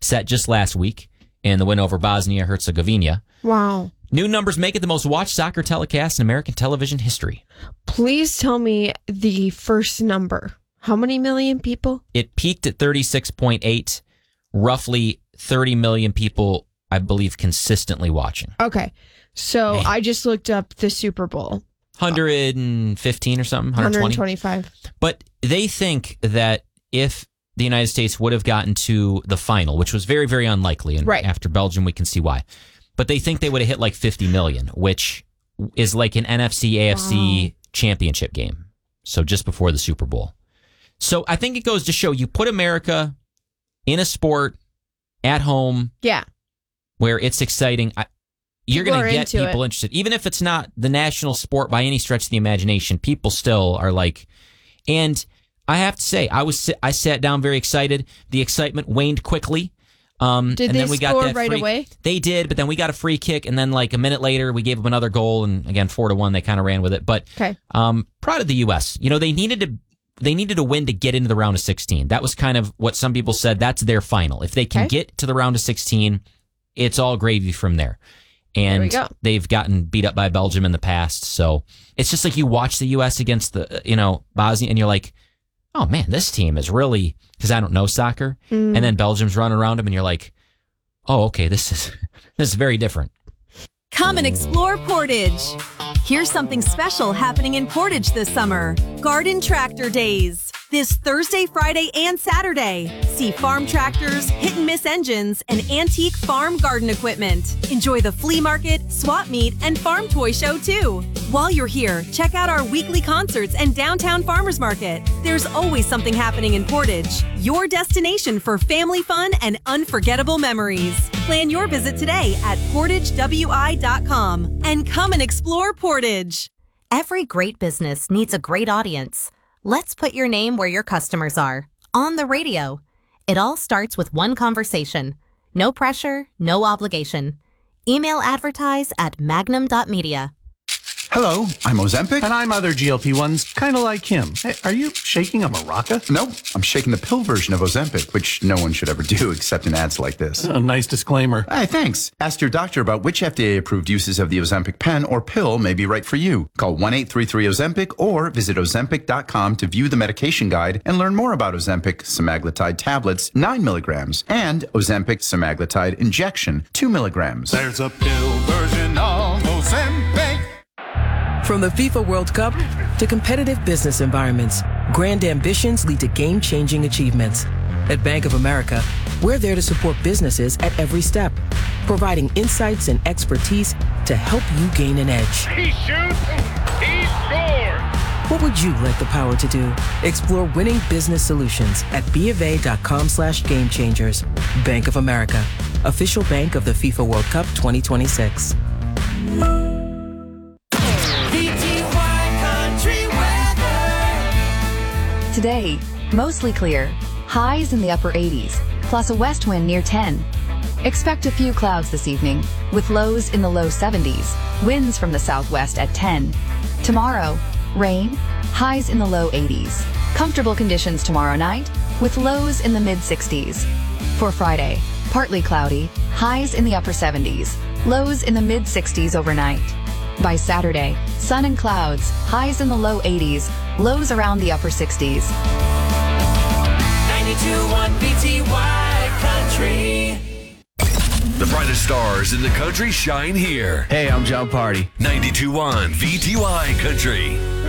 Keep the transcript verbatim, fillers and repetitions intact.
set just last week in the win over Bosnia-Herzegovina. Wow. New numbers make it the most watched soccer telecast in American television history. Please tell me the first number. How many million people? It peaked at thirty-six point eight, roughly thirty million people, I believe, consistently watching. Okay. So Man. I just looked up the Super Bowl. one hundred fifteen or something, one hundred twenty. one hundred twenty-five. But they think that if the United States would have gotten to the final, which was very, very unlikely, and right. after Belgium, we can see why. But they think they would have hit like fifty million, which is like an N F C A F C wow. championship game. So just before the Super Bowl. So I think it goes to show you put America in a sport at home. Yeah. Where it's exciting. I, you're going to get people it. interested. Even if it's not the national sport by any stretch of the imagination, people still are like, and I have to say, I was I sat down very excited. The excitement waned quickly. Um, did and they then we score got that right free, away? They did, but then we got a free kick, and then like a minute later, we gave them another goal, and again, four to one, they kind of ran with it. But okay. um, proud of the U S. You know, they needed to they needed to win to get into the round of sixteen. That was kind of what some people said. That's their final. If they can okay. get to the round of sixteen, it's all gravy from there. And there they've gotten beat up by Belgium in the past, so it's just like you watch the U S against the you know Bosnia, and you're like, oh man, this team is really, because I don't know soccer, mm. and then Belgium's running around them, and you're like, oh, okay, this is this is very different. Come and explore Portage. Here's something special happening in Portage this summer. Garden Tractor Days. This Thursday, Friday, and Saturday. See farm tractors, hit-and-miss engines, and antique farm garden equipment. Enjoy the flea market, swap meet, and farm toy show, too. While you're here, check out our weekly concerts and downtown farmers market. There's always something happening in Portage. Your destination for family fun and unforgettable memories. Plan your visit today at portage w i dot com and come and explore Portage. Every great business needs a great audience. Let's put your name where your customers are. On the radio. It all starts with one conversation. No pressure, no obligation. Email advertise at magnum dot media. Hello, I'm Ozempic. And I'm other G L P ones, kind of like him. Hey, are you shaking a maraca? No, I'm shaking the pill version of Ozempic, which no one should ever do except in ads like this. A nice disclaimer. Hey, thanks. Ask your doctor about which F D A-approved uses of the Ozempic pen or pill may be right for you. Call one eight three three Ozempic or visit ozempic dot com to view the medication guide and learn more about Ozempic semaglutide tablets, nine milligrams, and Ozempic semaglutide injection, two milligrams. There's a pill version of Ozempic. From the FIFA World Cup to competitive business environments, grand ambitions lead to game-changing achievements. At Bank of America, we're there to support businesses at every step, providing insights and expertise to help you gain an edge. He shoots, he scores! What would you like the power to do? Explore winning business solutions at bofa.com slash game changers. Bank of America, official bank of the FIFA World Cup twenty twenty-six. Today, mostly clear, highs in the upper eighties, plus a west wind near ten. Expect a few clouds this evening, with lows in the low seventies, winds from the southwest at ten. Tomorrow, rain, highs in the low eighties. Comfortable conditions tomorrow night, with lows in the mid sixties. For Friday, partly cloudy, highs in the upper seventies, lows in the mid sixties overnight. By Saturday, sun and clouds, highs in the low eighties, lows around the upper sixties. ninety-two point one V T Y Country. The brightest stars in the country shine here. Hey, I'm John Party. ninety-two point one V T Y Country.